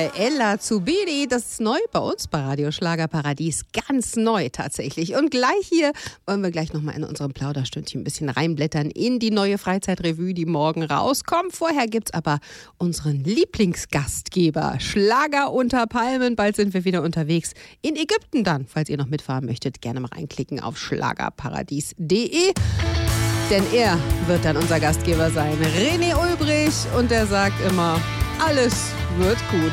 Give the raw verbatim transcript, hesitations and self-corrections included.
Ella Zubiri, das ist neu bei uns bei Radio Schlagerparadies, ganz neu tatsächlich. Und gleich hier wollen wir gleich nochmal in unserem Plauderstündchen ein bisschen reinblättern in die neue Freizeitrevue, die morgen rauskommt. Vorher gibt's aber unseren Lieblingsgastgeber, Schlager unter Palmen. Bald sind wir wieder unterwegs in Ägypten dann. Falls ihr noch mitfahren möchtet, gerne mal reinklicken auf schlagerparadies punkt de. Denn er wird dann unser Gastgeber sein, René Ulbrich. Und er sagt immer, alles wird gut.